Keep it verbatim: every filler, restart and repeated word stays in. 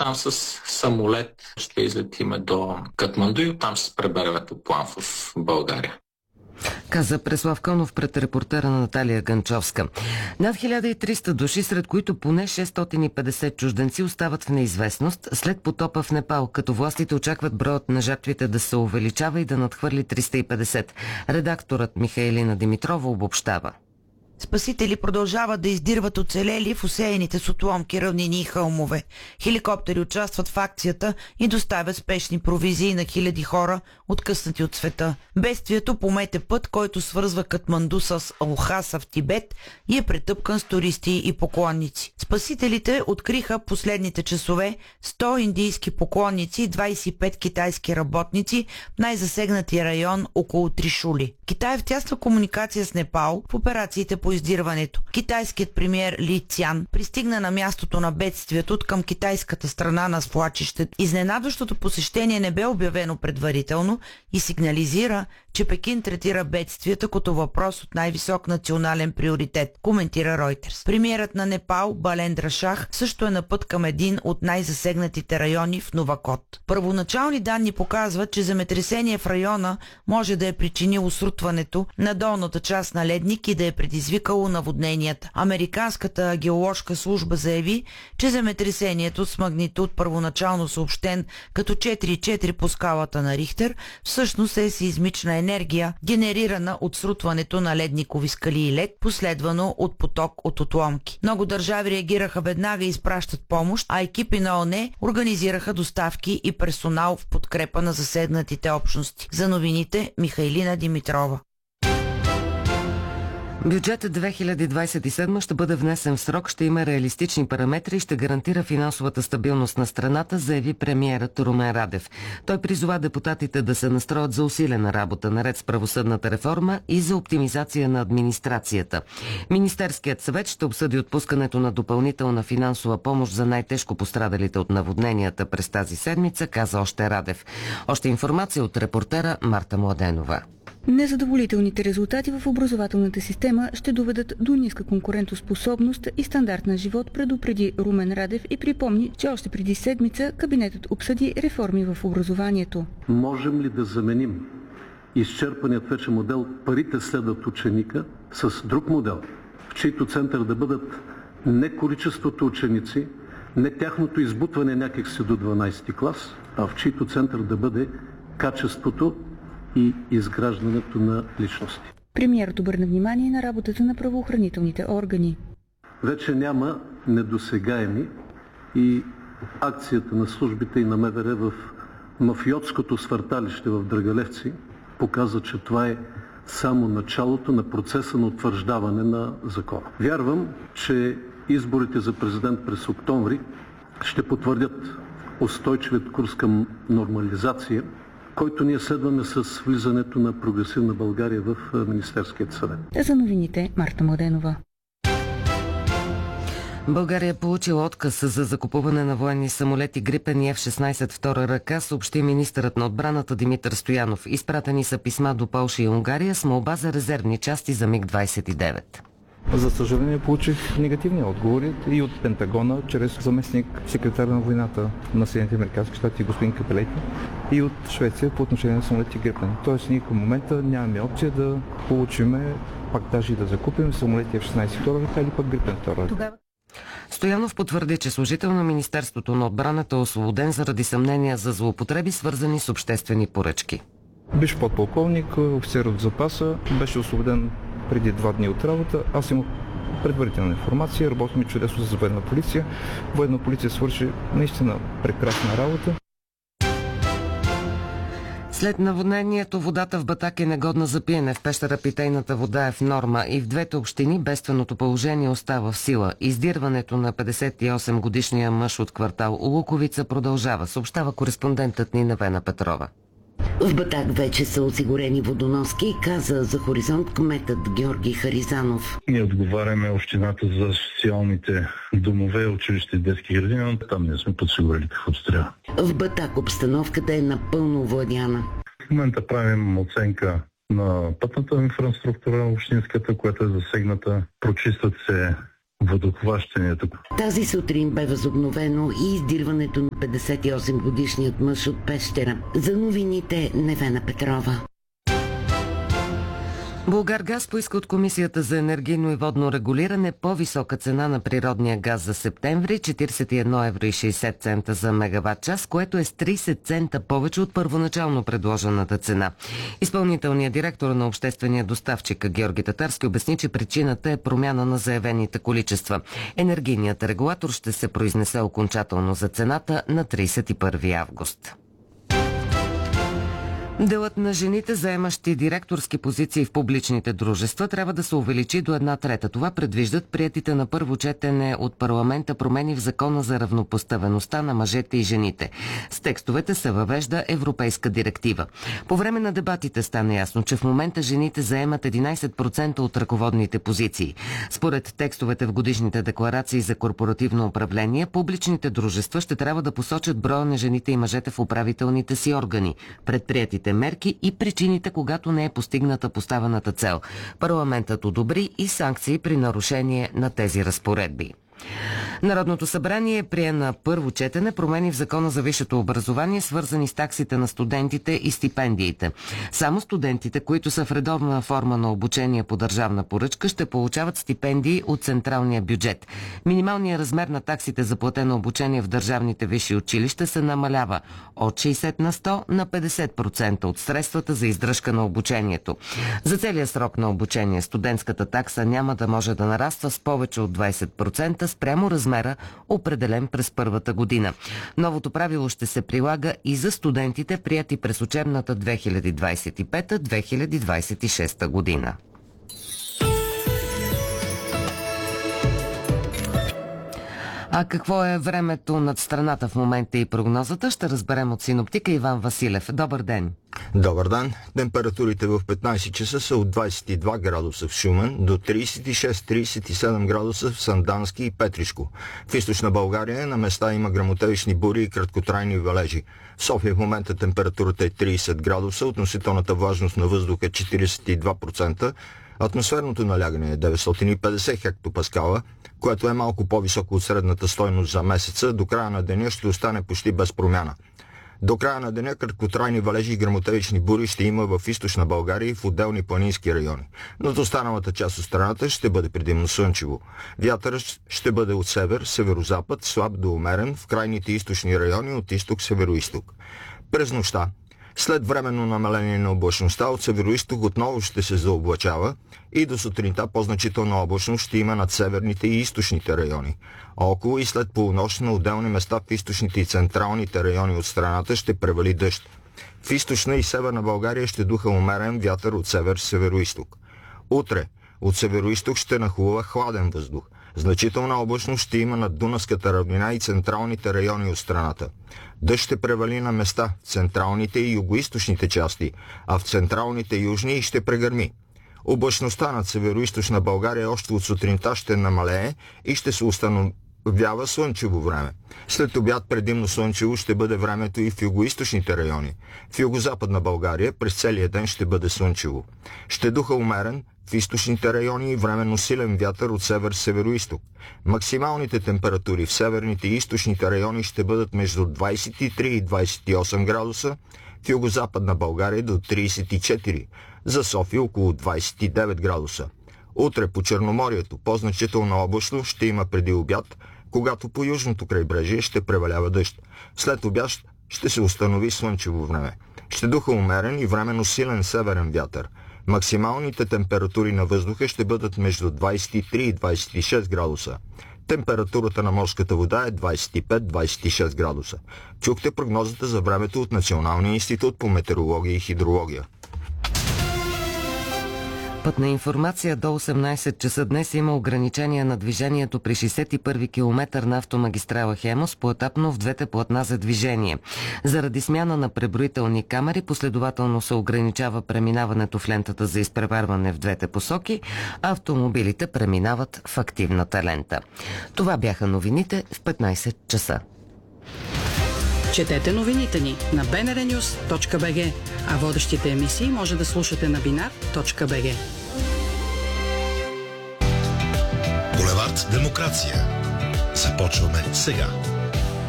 Оттам с самолет ще излетиме до Катманду и оттам ще се преберем по план в България. Каза Преслав Кълнов пред репортера на Наталия Ганчовска. Над хиляда и триста души, сред които поне шестстотин и петдесет чужденци, остават в неизвестност след потопа в Непал, като властите очакват броят на жертвите да се увеличава и да надхвърли триста и петдесет. Редакторът Михаилина Димитрова обобщава. Спасители продължават да издирват оцелели в осеяните с отломки равнини и хълмове. Хеликоптери участват в акцията и доставят спешни провизии на хиляди хора, откъснати от света. Бедствието помете път, който свързва Катманду с Лхаса в Тибет и е претъпкан с туристи и поклонници. Спасителите откриха последните часове сто индийски поклонници и двадесет и пет китайски работници в най-засегнатия район около Тришули. Китай е в тясна комуникация с Непал в операциите по издирването. Китайският премиер Ли Цян пристигна на мястото на бедствието от към китайската страна на свлачището. Изненадващото посещение не бе обявено предварително и сигнализира, че Пекин третира бедствията като въпрос от най-висок национален приоритет, коментира Reuters. Премиерът на Непал Балендра Шах също е на път към един от най-засегнатите райони в Новакот. Първоначални данни показват, че земетресение в района може да е причинило срутването на долната част на ледник и да е предизвикало наводненията. Американската геоложка служба заяви, че земетресението с магнитуд, първоначално съобщен като четири цяло и четири по скалата на Рихтер, всъщност е сеизмична енергия, генерирана от срутването на ледникови скали и лед, последвано от поток от отломки. Много държави реагираха веднага и изпращат помощ, а екипи на ООН организираха доставки и персонал в подкрепа на засегнатите общности. За новините Михаилина Димитрова. Бюджетът две хиляди двадесет и седма ще бъде внесен в срок, ще има реалистични параметри и ще гарантира финансовата стабилност на страната, заяви премиерът Румен Радев. Той призова депутатите да се настроят за усилена работа наред с правосъдната реформа и за оптимизация на администрацията. Министерският съвет ще обсъди отпускането на допълнителна финансова помощ за най-тежко пострадалите от наводненията през тази седмица, каза още Радев. Още информация от репортера Марта Младенова. Незадоволителните резултати в образователната система ще доведат до ниска конкурентоспособност и стандарт на живот, предупреди Румен Радев и припомни, че още преди седмица кабинетът обсъди реформи в образованието. Можем ли да заменим изчерпаният вече модел парите следват ученика с друг модел, в чийто център да бъдат не количеството ученици, не тяхното избутване някакси до дванадесети клас, а в чийто център да бъде качеството и изграждането на личности. Премиерът обърна внимание на работата на правоохранителните органи. Вече няма недосегаеми и акцията на службите и на МВР в мафиотското свърталище в Драгалевци показва, че това е само началото на процеса на утвърждаване на закона. Вярвам, че изборите за президент през октомври ще потвърдят устойчивият курс към нормализация, който ние следваме с влизането на Прогресивна България в Министерският съвет. За новините Марта Младенова. България е получила отказ за закупуване на военни самолети Грипен и Еф шестнадесет втора ръка, съобщи министърът на отбраната Димитър Стоянов. Изпратени са писма до Полша и Унгария с молба за резервни части за Миг двадесет и девет. За съжаление получих негативни отговори и от Пентагона, чрез заместник секретар на войната на Съединените американски щати господин Капелети, и от Швеция по отношение на самолети Грипен. Тоест ние към момента нямаме опция да получиме, пак даже и да закупим самолети Еф шестнадесет втора ръка или пък Грипен втора ръка. Стоянов потвърди, че служител на Министерството на отбраната е освободен заради съмнения за злоупотреби, свързани с обществени поръчки. Биш подполковник, офицер от запаса, беше освободен преди два дни от работа. Аз имах предварителна информация, работихме чудесно с военна полиция. Военна полиция свърши наистина прекрасна работа. След наводнението водата в Батак е негодна за пиене. В Пещера питейната вода е в норма и в двете общини бедственото положение остава в сила. Издирването на петдесет и осем годишния мъж от квартал Луковица продължава, съобщава кореспондентът ни Невена Петрова. В Батак вече са осигурени водоноски, каза за Хоризонт кметът Георги Харизанов. Ние отговаряме общината за социалните домове, училища и детски градини, но там ние сме подсигурили каквото трябва. В Батак обстановката е напълно овладяна. В момента правим оценка на пътната инфраструктура, общинската, която е засегната. Прочистват се водохващанията. Тази сутрин бе възобновено и издирването на петдесет и осем годишният мъж от Пещера. За новините Невена Петрова. Булгаргаз поиска от Комисията за енергийно и водно регулиране по-висока цена на природния газ за септември – четиридесет и едно евро и шейсет цента за мегаватт час, което е с тридесет цента повече от първоначално предложената цена. Изпълнителният директор на обществения доставчик Георги Татарски обясни, че причината е промяна на заявените количества. Енергийният регулатор ще се произнесе окончателно за цената на тридесет и първи август. Делът на жените, заемащи директорски позиции в публичните дружества, трябва да се увеличи до една трета. Това предвиждат приетите на първо четене от парламента промени в Закона за равнопоставеността на мъжете и жените. С текстовете се въвежда европейска директива. По време на дебатите стана ясно, че в момента жените заемат единадесет процента от ръководните позиции. Според текстовете в годишните декларации за корпоративно управление, публичните дружества ще трябва да посочат броя на жените и мъжете в управителните си органи. Предприетите мерки и причините, когато не е постигната поставената цел. Парламентът одобри и санкции при нарушение на тези разпоредби. Народното събрание прие на първо четене промени в Закона за висшето образование, свързани с таксите на студентите и стипендиите. Само студентите, които са в редовна форма на обучение по държавна поръчка, ще получават стипендии от централния бюджет. Минималният размер на таксите за платено обучение в държавните висши училища се намалява от шейсет на сто на петдесет процента от средствата за издръжка на обучението. За целия срок на обучение студентската такса няма да може да нараства с повече от двадесет процента спрямо размера, определен през първата година. Новото правило ще се прилага и за студентите, прияти през учебната две хиляди двадесет и пета - две хиляди двадесет и шеста година. А какво е времето над страната в момента и прогнозата, ще разберем от синоптика Иван Василев. Добър ден! Добър ден! Температурите в петнадесет часа са от двадесет и два градуса в Шумен до тридесет и шест - тридесет и седем градуса в Сандански и Петришко. В източна България на места има гръмотевични бури и краткотрайни валежи. В София в момента температурата е тридесет градуса, относителната влажност на въздуха е четиридесет и два процента, атмосферното налягане е деветстотин и петдесет хектопаскала, което е малко по-високо от средната стойност за месеца. До края на деня ще остане почти без промяна. До края на деня краткотрайни валежи и гръмотевични бури ще има в източна България и в отделни планински райони. Над останалата част от страната ще бъде предимно слънчево. Вятърът ще бъде от север, северозапад, слаб до умерен, в крайните източни райони от изток-североизток. През нощта, след временно намаление на облачността, от североизток отново ще се заоблачава и до сутринта по-значителна облачност ще има над северните и източните райони. А около и след полунощ на отделни места в източните и централните райони от страната ще превали дъжд. В източна и северна България ще духа умерен вятър от север-североизток. Утре от североизток ще нахлува хладен въздух. Значителна облачност ще има над Дунавската равнина и централните райони от страната. Дъжд ще превали на места в централните и югоизточните части, а в централните южни ще прегърми. Облачността над североизточна България още от сутринта ще намалее и ще се установява слънчево време. След обяд предимно слънчево ще бъде времето и в югоизточните райони. В югозападна България през целия ден ще бъде слънчево. Ще духа умерен в източните райони и временно силен вятър от север-североизток. Максималните температури в северните и източните райони ще бъдат между двадесет и три и двадесет и осем градуса, в югозападна България до тридесет и четири, за София около двадесет и девет градуса. Утре по Черноморието по-значителна облачност ще има преди обяд, когато по южното крайбрежие ще превалява дъжд. След обяд ще се установи слънчево време. Ще духа умерен и временно силен северен вятър. Максималните температури на въздуха ще бъдат между двадесет и три и двадесет и шест градуса. Температурата на морската вода е двадесет и пет - двадесет и шест градуса. Чухте прогнозата за времето от Националния институт по метеорология и хидрология. Пътна информация до осемнадесет часа днес има ограничения на движението при шейсет и първи километър на автомагистрала Хемус, поетапно в двете платна за движение. Заради смяна на преброителни камери последователно се ограничава преминаването в лентата за изпреварване в двете посоки, а автомобилите преминават в активната лента. Това бяха новините в петнадесет часа. Четете новините ни на би ен ар нюс точка би джи, а водещите емисии може да слушате на бинар точка би джи. Булевард Проект Демокрация. Започваме сега.